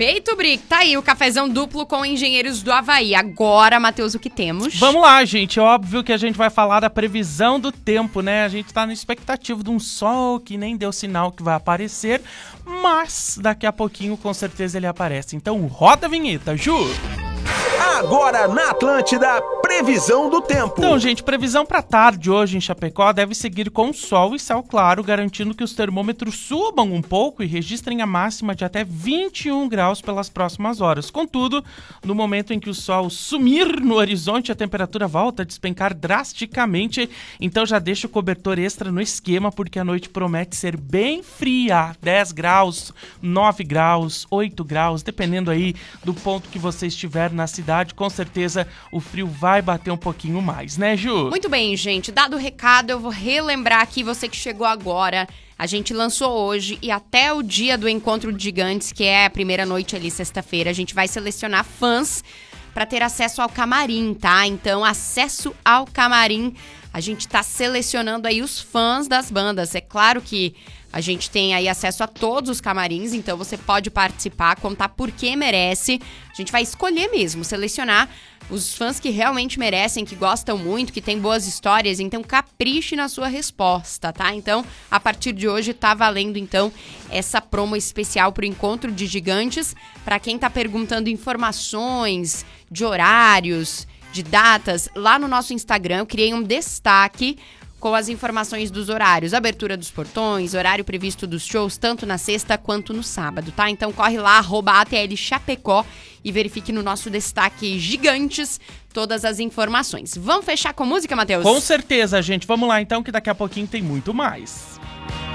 Perfeito, Brick. Tá aí o cafezão duplo com Engenheiros do Havaí. Agora, Matheus, o que temos? Vamos lá, gente. Óbvio que a gente vai falar da previsão do tempo, né? A gente tá na expectativa de um sol que nem deu sinal que vai aparecer, mas daqui a pouquinho, com certeza, ele aparece. Então, roda a vinheta, Ju! Agora na Atlântida, previsão do tempo. Então, gente, previsão para tarde hoje em Chapecó deve seguir com sol e céu claro, garantindo que os termômetros subam um pouco e registrem a máxima de até 21 graus pelas próximas horas. Contudo, no momento em que o sol sumir no horizonte, a temperatura volta a despencar drasticamente, então já deixa o cobertor extra no esquema, porque a noite promete ser bem fria, 10 graus, 9 graus, 8 graus, dependendo aí do ponto que você estiver na cidade. Com certeza o frio vai bater um pouquinho mais, né, Ju? Muito bem, gente. Dado o recado, eu vou relembrar aqui você que chegou agora. A gente lançou hoje e até o dia do Encontro de Gigantes, que é a primeira noite ali, sexta-feira, a gente vai selecionar fãs para ter acesso ao camarim, tá? Então, acesso ao camarim, a gente tá selecionando aí os fãs das bandas. É claro que a gente tem aí acesso a todos os camarins, então você pode participar, contar por que merece. A gente vai escolher mesmo, selecionar os fãs que realmente merecem, que gostam muito, que têm boas histórias. Então, capriche na sua resposta, tá? Então, a partir de hoje tá valendo, então, essa promo especial pro Encontro de Gigantes. Para quem tá perguntando informações de horários, de datas, lá no nosso Instagram eu criei um destaque com as informações dos horários, abertura dos portões, horário previsto dos shows, tanto na sexta quanto no sábado, tá? Então corre lá, @ATL Chapecó e verifique no nosso destaque Gigantes todas as informações. Vamos fechar com música, Matheus? Com certeza, gente. Vamos lá então, que daqui a pouquinho tem muito mais.